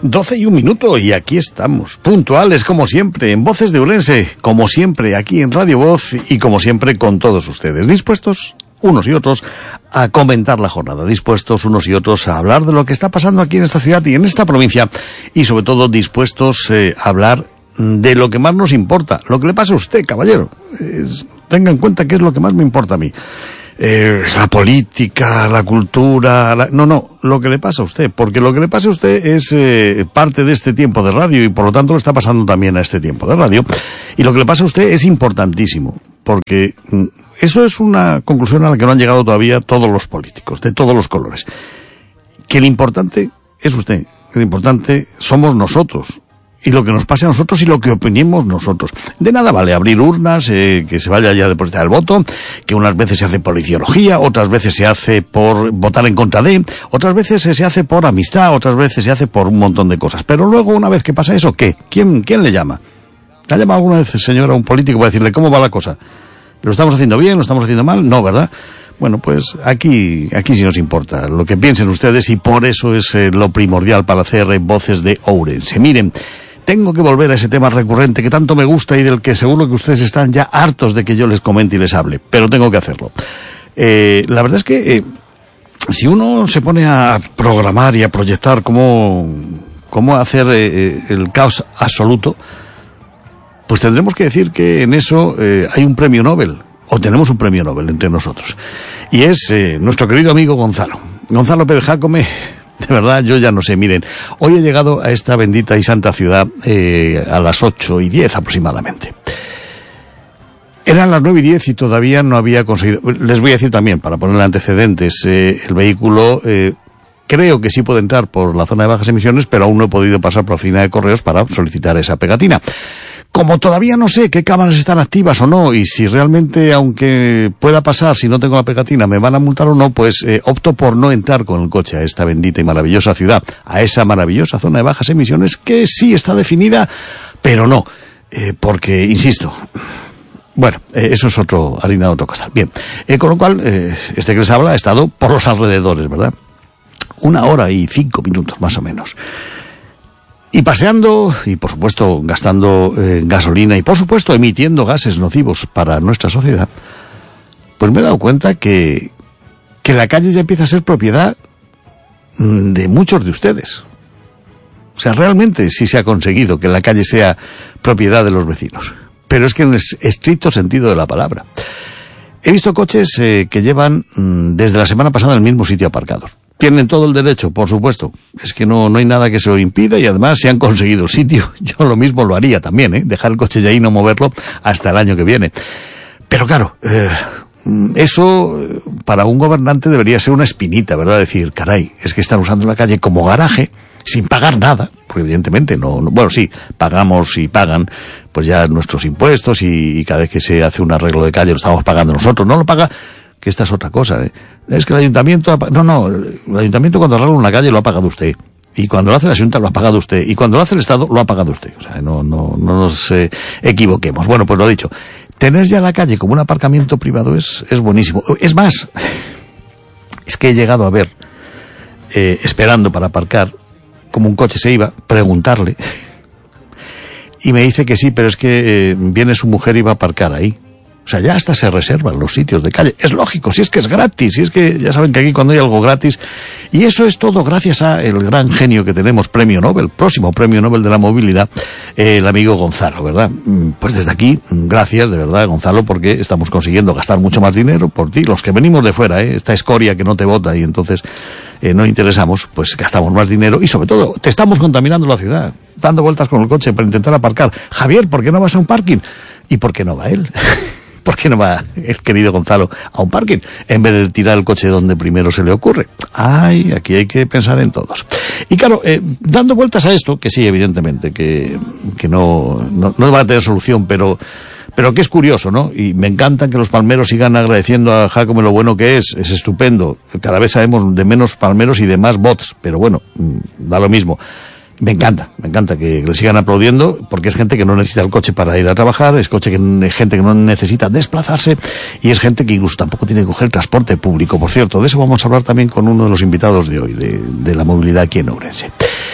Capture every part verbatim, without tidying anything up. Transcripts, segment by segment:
doce y un minuto, y aquí estamos, puntuales como siempre, en Voces de Ourense, como siempre, aquí en Radio Voz, y como siempre con todos ustedes, dispuestos unos y otros a comentar la jornada, dispuestos unos y otros a hablar de lo que está pasando aquí en esta ciudad y en esta provincia, y sobre todo dispuestos eh, a hablar de lo que más nos importa, lo que le pasa a usted, caballero. Es, tenga en cuenta qué es lo que más me importa a mí. Eh, la política, la cultura, la... no, no, lo que le pasa a usted, porque lo que le pasa a usted es eh, parte de este tiempo de radio y por lo tanto le está pasando también a este tiempo de radio, y lo que le pasa a usted es importantísimo, porque mm, eso es una conclusión a la que no han llegado todavía todos los políticos, de todos los colores, que lo importante es usted, lo importante somos nosotros, y lo que nos pase a nosotros y lo que opinemos nosotros. De nada vale abrir urnas, eh, que se vaya ya a depositar el voto, que unas veces se hace por ideología, otras veces se hace por votar en contra de, otras veces se hace por amistad, otras veces se hace por un montón de cosas. Pero luego, una vez que pasa eso, ¿qué? ¿Quién, quién le llama? ¿Le ha llamado alguna vez, señora, a un político para decirle cómo va la cosa? ¿Lo estamos haciendo bien? ¿Lo estamos haciendo mal? No, ¿verdad? Bueno, pues aquí, aquí sí nos importa lo que piensen ustedes, y por eso es eh, lo primordial para hacer eh, Voces de Ourense. Miren, tengo que volver a ese tema recurrente que tanto me gusta y del que seguro que ustedes están ya hartos de que yo les comente y les hable, pero tengo que hacerlo. Eh, la verdad es que eh, si uno se pone a programar y a proyectar cómo, cómo hacer eh, el caos absoluto, pues tendremos que decir que en eso eh, hay un premio Nobel, o tenemos un premio Nobel entre nosotros, y es eh, nuestro querido amigo Gonzalo. Gonzalo Pérez Jácome. De verdad, yo ya no sé, miren, hoy he llegado a esta bendita y santa ciudad eh, a las ocho y diez aproximadamente. Eran las nueve y diez y todavía no había conseguido, les voy a decir también, para ponerle antecedentes, eh, el vehículo eh, creo que sí puede entrar por la zona de bajas emisiones, pero aún no he podido pasar por la oficina de correos para solicitar esa pegatina. Como todavía no sé qué cámaras están activas o no, y si realmente, aunque pueda pasar, si no tengo la pegatina, me van a multar o no, pues eh, opto por no entrar con el coche a esta bendita y maravillosa ciudad, a esa maravillosa zona de bajas emisiones que sí está definida, pero no, eh, porque, insisto, bueno, eh, eso es otro, harina de otro costal. Bien, eh, con lo cual, eh, este que les habla ha estado por los alrededores, ¿verdad? Una hora y cinco minutos, más o menos. Y paseando, y por supuesto gastando eh, gasolina, y por supuesto emitiendo gases nocivos para nuestra sociedad, pues me he dado cuenta que, que la calle ya empieza a ser propiedad de muchos de ustedes. O sea, realmente sí se ha conseguido que la calle sea propiedad de los vecinos. Pero es que en el estricto sentido de la palabra. He visto coches eh, que llevan mmm, desde la semana pasada en el mismo sitio aparcados. Tienen todo el derecho, por supuesto. Es que no, no hay nada que se lo impida, y además si han conseguido el sitio, yo lo mismo lo haría también, ¿eh? Dejar el coche ya ahí y no moverlo hasta el año que viene. Pero claro, eh, eso para un gobernante debería ser una espinita, ¿verdad? Decir, caray, es que están usando la calle como garaje, sin pagar nada, porque evidentemente no, no bueno, sí, pagamos y pagan, pues ya nuestros impuestos, y, y cada vez que se hace un arreglo de calle lo estamos pagando nosotros, no lo paga, que esta es otra cosa, ¿eh? Es que el ayuntamiento, ha, no, no, el ayuntamiento cuando arregla una calle lo ha pagado usted, y cuando lo hace la Junta lo ha pagado usted, y cuando lo hace el Estado lo ha pagado usted, o sea, no, no, no nos eh, equivoquemos. Bueno, pues lo dicho, tener ya la calle como un aparcamiento privado es, es buenísimo. Es más, es que he llegado a ver, eh, esperando para aparcar, como un coche se iba, preguntarle, y me dice que sí, pero es que eh, viene su mujer y va a aparcar ahí. O sea, ya hasta se reservan los sitios de calle. Es lógico, si es que es gratis, si es que ya saben que aquí cuando hay algo gratis, y eso es todo gracias a el gran genio que tenemos, premio Nobel, próximo premio Nobel de la movilidad, eh, el amigo Gonzalo, ¿verdad? Pues desde aquí, gracias de verdad, Gonzalo, porque estamos consiguiendo gastar mucho más dinero por ti, los que venimos de fuera, ¿eh? Esta escoria que no te vota y entonces eh, no interesamos, pues gastamos más dinero, y sobre todo, te estamos contaminando la ciudad, dando vueltas con el coche para intentar aparcar. Javier, ¿por qué no vas a un parking? ¿Y por qué no va él? ¿Por qué no va el querido Gonzalo a un parking en vez de tirar el coche donde primero se le ocurre? Ay, aquí hay que pensar en todos. Y claro, eh, dando vueltas a esto, que sí, evidentemente, que, que no, no, no va a tener solución, pero, pero que es curioso, ¿no? Y me encanta que los palmeros sigan agradeciendo a Jácome lo bueno que es, es estupendo. Cada vez sabemos de menos palmeros y de más bots, pero bueno, da lo mismo. Me encanta, me encanta que le sigan aplaudiendo, porque es gente que no necesita el coche para ir a trabajar, es coche que, gente que no necesita desplazarse, y es gente que incluso tampoco tiene que coger transporte público. Por cierto, de eso vamos a hablar también con uno de los invitados de hoy, de, de la movilidad aquí en Ourense.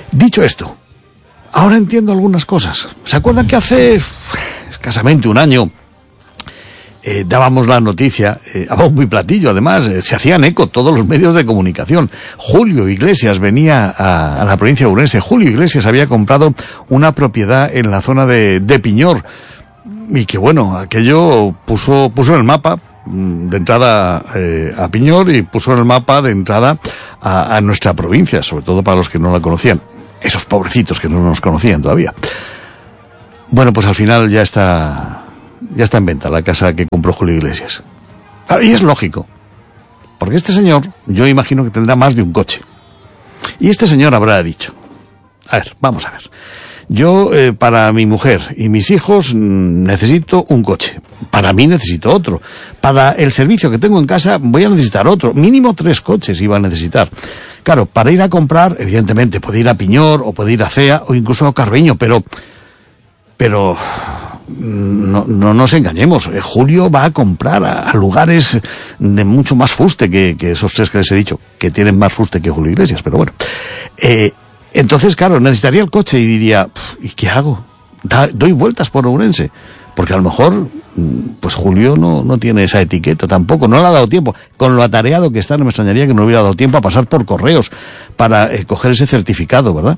Dicho esto, ahora entiendo algunas cosas. ¿Se acuerdan que hace escasamente un año eh, dábamos la noticia, eh, a bombo y platillo, además, eh, se hacían eco todos los medios de comunicación? Julio Iglesias venía a, a la provincia de Ourense. Julio Iglesias había comprado una propiedad en la zona de, de Piñor, y que bueno, aquello puso, puso en el mapa de entrada eh, a Piñor, y puso en el mapa de entrada a, a nuestra provincia, sobre todo para los que no la conocían, esos pobrecitos que no nos conocían todavía. Bueno, pues al final ya está ya está en venta la casa que compró Julio Iglesias. Y es lógico, porque este señor, yo imagino que tendrá más de un coche, y este señor habrá dicho: a ver, vamos a ver, yo eh, para mi mujer y mis hijos mm, necesito un coche, para mí necesito otro, para el servicio que tengo en casa voy a necesitar otro, mínimo tres coches iba a necesitar. Claro, para ir a comprar, evidentemente, puede ir a Piñor, o puede ir a Cea, o incluso a Carreño, pero, pero, no, no nos engañemos, Julio va a comprar a, a lugares de mucho más fuste que, que esos tres que les he dicho, que tienen más fuste que Julio Iglesias, pero bueno. Eh, entonces, claro, necesitaría el coche y diría, ¿y qué hago? Da, doy vueltas por Ourense, porque a lo mejor, pues Julio no, no tiene esa etiqueta tampoco, no le ha dado tiempo. Con lo atareado que está, no me extrañaría que no hubiera dado tiempo a pasar por correos para eh, coger ese certificado, ¿verdad?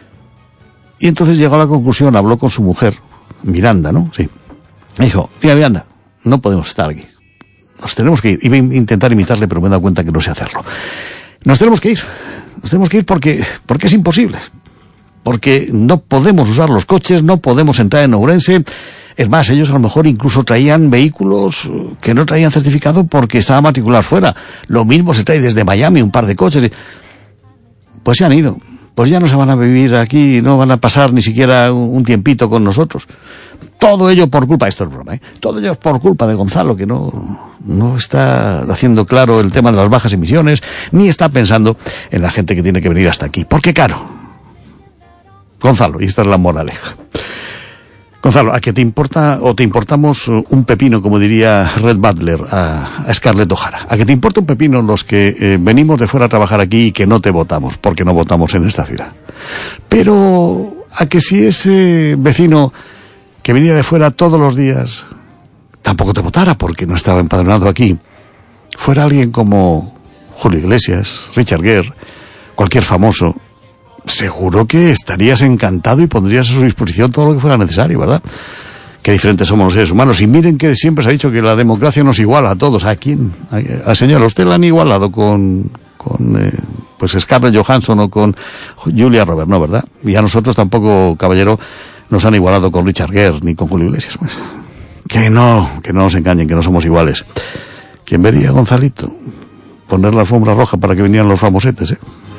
Y entonces llegó a la conclusión, habló con su mujer, Miranda, ¿no? Sí. Dijo: mira, Miranda, no podemos estar aquí, nos tenemos que ir. Iba a intentar imitarle, pero me he dado cuenta que no sé hacerlo. Nos tenemos que ir, nos tenemos que ir porque, porque es imposible. Porque no podemos usar los coches, no podemos entrar en Ourense. Es más, ellos a lo mejor incluso traían vehículos que no traían certificado porque estaba matricular fuera. Lo mismo se trae desde Miami un par de coches. Pues se han ido. Pues ya no se van a vivir aquí, no van a pasar ni siquiera un tiempito con nosotros. Todo ello por culpa, esto es broma, ¿eh? Todo ello es por culpa de Gonzalo, que no, no está haciendo claro el tema de las bajas emisiones, ni está pensando en la gente que tiene que venir hasta aquí. Porque claro, Gonzalo, y esta es la moraleja. Gonzalo, ¿a qué te importa o te importamos un pepino, como diría Red Butler a, a Scarlett O'Hara? ¿A qué te importa un pepino los que eh, venimos de fuera a trabajar aquí y que no te votamos, porque no votamos en esta ciudad? Pero a que si ese vecino que venía de fuera todos los días tampoco te votara porque no estaba empadronado aquí, fuera alguien como Julio Iglesias, Richard Gere, cualquier famoso, seguro que estarías encantado y pondrías a su disposición todo lo que fuera necesario, ¿verdad? Qué diferentes somos los seres humanos. Y miren que siempre se ha dicho que la democracia nos iguala a todos. ¿A quién? Al señor, ¿a usted la han igualado con, con eh, pues Scarlett Johansson o con Julia Roberts? No, ¿verdad? Y a nosotros tampoco, caballero, nos han igualado con Richard Gere ni con Julio Iglesias. Pues, que no, que no nos engañen, que no somos iguales. ¿Quién vería, Gonzalito, poner la alfombra roja para que vinieran los famosetes, eh?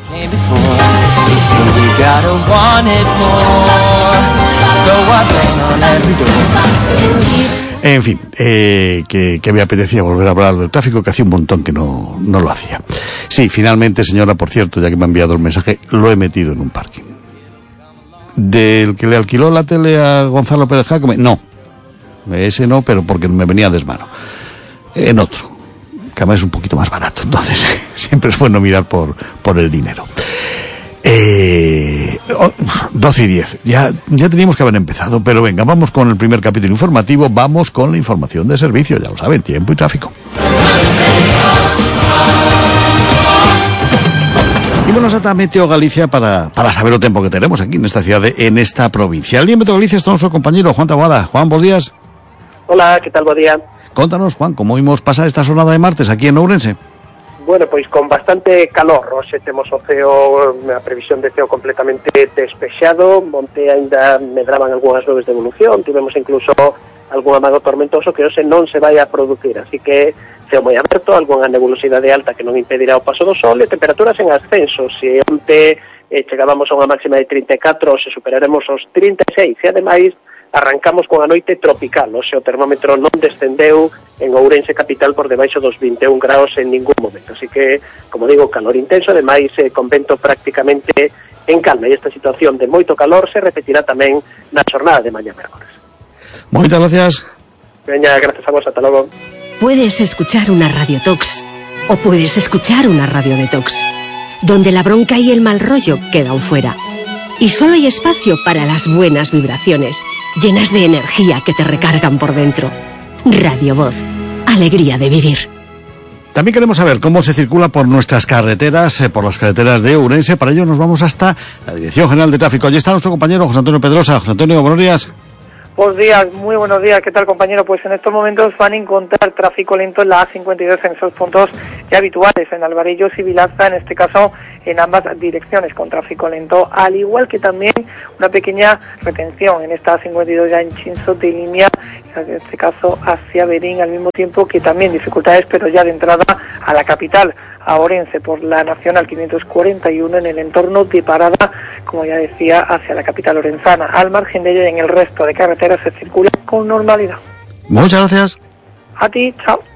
En fin, eh, que, que me apetecía volver a hablar del tráfico, que hacía un montón que no, no lo hacía. Sí, finalmente, señora, por cierto, ya que me ha enviado el mensaje, lo he metido en un parking. ¿Del que le alquiló la tele a Gonzalo Pérez Jácome? No, ese no, pero porque me venía a desmano. En otro, que además es un poquito más barato, entonces siempre es bueno mirar por, por el dinero. Eh, doce y diez, ya, ya teníamos que haber empezado, pero venga, vamos con el primer capítulo informativo, vamos con la información de servicio, ya lo saben, tiempo y tráfico. Y bueno, Sata Meteo Galicia para, para saber el tiempo que tenemos aquí en esta ciudad, de, en esta provincia. El día Meteo Galicia está nuestro compañero Juan Taboada. Juan, buenos días. Hola, ¿qué tal? Buen día. Contanos, Juan, ¿cómo vimos pasar esta jornada de martes aquí en Ourense? Bueno, pois con bastante calor, hoxe temos o ceo, a previsión de ceo completamente despexado, monte aínda medraban algunhas nubes de evolución, tivemos incluso algún amago tormentoso que hoxe non se vai a producir, así que ceo moi aberto, algunha nebulosidade alta que non impedirá o paso do sol e temperaturas en ascenso. Se onte eh, chegábamos a unha máxima de trinta e catro, se superaremos os trinta e seis, e ademais arrancamos con a noite tropical, hoxe o termómetro non descendeu en Ourense capital por debaixo dos vinte e un graus en ningún momento, así que, como digo, calor intenso, ademais eh, con vento prácticamente en calma, e esta situación de moito calor se repetirá tamén na xornada de mañá mércores. Moitas gracias. Veña, gracias a vos, ata logo. Puedes escuchar una Radio Tox o puedes escuchar una Radio Detox, donde la bronca y el mal rollo quedan fuera. Y solo hay espacio para las buenas vibraciones, llenas de energía que te recargan por dentro. Radio Voz, alegría de vivir. También queremos saber cómo se circula por nuestras carreteras, eh, por las carreteras de Ourense. Para ello nos vamos hasta la Dirección General de Tráfico. Allí está nuestro compañero José Antonio Pedrosa. José Antonio, buenos días. Buenos días, muy buenos días. ¿Qué tal, compañero? Pues en estos momentos van a encontrar tráfico lento en la A cincuenta y dos en esos puntos ya habituales, en Alvarellos y Vilazza, en este caso en ambas direcciones con tráfico lento, al igual que también una pequeña retención en esta A cincuenta y dos ya en Chinzo de línea, en este caso hacia Berín, al mismo tiempo que también dificultades, pero ya de entrada a la capital, a Orense, por la Nacional quinientos cuarenta y uno en el entorno de parada, como ya decía, hacia la capital orensana. Al margen de ello y en el resto de carreteras se circula con normalidad. Muchas gracias. A ti, chao.